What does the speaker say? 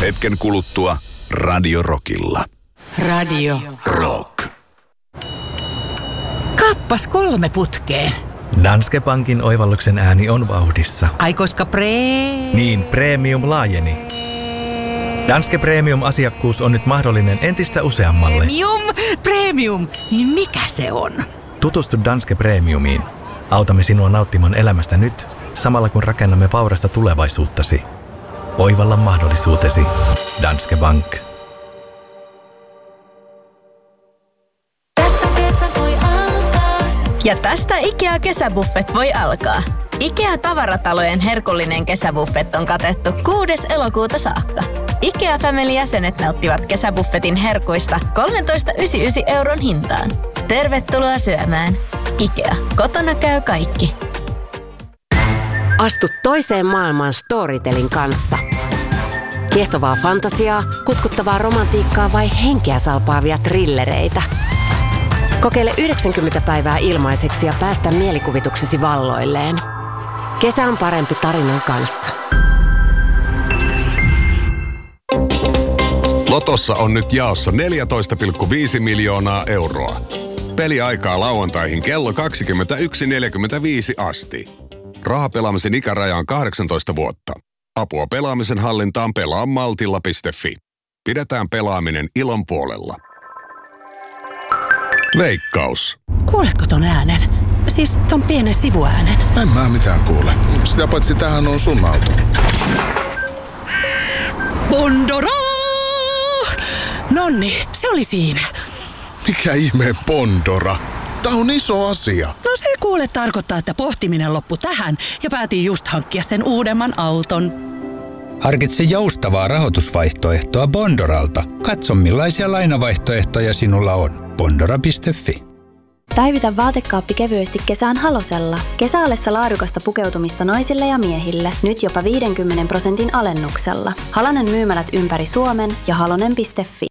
Hetken kuluttua Radio Rockilla. Radio Rock. Kappas 3 putkeen. Danske Bankin oivalluksen ääni on vauhdissa. Ai koska Niin, Premium laajeni. Danske Premium-asiakkuus on nyt mahdollinen entistä useammalle. Premium, niin mikä se on? Tutustu Danske Premiumiin. Autamme sinua nauttimaan elämästä nyt, samalla kun rakennamme vaurasta tulevaisuuttasi. Oivalla mahdollisuutesi. Danske Bank. Ja tästä IKEA-kesäbuffet voi alkaa. IKEA-tavaratalojen herkullinen kesäbuffet on katettu 6. elokuuta saakka. IKEA Family-jäsenet nauttivat kesäbuffetin herkuista 13,99 € hintaan. Tervetuloa syömään. IKEA. Kotona käy kaikki. Astu toiseen maailmaan Storytelin kanssa. Kiehtovaa fantasiaa, kutkuttavaa romantiikkaa vai henkeä salpaavia thrillereitä. Kokeile 90 päivää ilmaiseksi ja päästä mielikuvituksesi valloilleen. Kesä on parempi tarinan kanssa. Lotossa on nyt jaossa 14,5 miljoonaa euroa. Peliaikaa lauantaihin kello 21.45 asti. Rahapelaamisen ikäraja on 18 vuotta. Apua pelaamisen hallintaan pelaa maltilla.fi. Pidetään pelaaminen ilon puolella. Veikkaus. Kuuletko ton äänen? Siis ton pienen sivuäänen. En mä mitään kuule. Sitä paitsi tämähän on sun auto. Bondora! Nonni, se oli siinä. Mikä ihmeen Bondora? Tää on iso asia. No se kuule tarkoittaa, että pohtiminen loppui tähän ja päätin just hankkia sen uudemman auton. Harkitse joustavaa rahoitusvaihtoehtoa Bondoralta. Katso millaisia lainavaihtoehtoja sinulla on. Bondora.fi. Päivitä vaatekaappi kevyesti kesään Halosella. Kesäalessa laadukasta pukeutumista naisille ja miehille. Nyt jopa 50% alennuksella. Halonen myymälät ympäri Suomen ja halonen.fi.